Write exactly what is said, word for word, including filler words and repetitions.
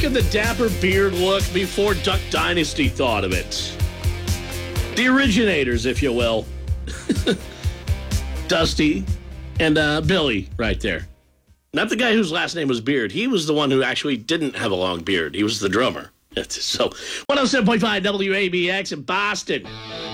Look at the dapper beard look before Duck Dynasty thought of it. The originators, if you will. Dusty and uh, Billy right there. Not the guy whose last name was Beard. He was the one who actually didn't have a long beard. He was the drummer. So, one oh seven point five W A B X in Boston.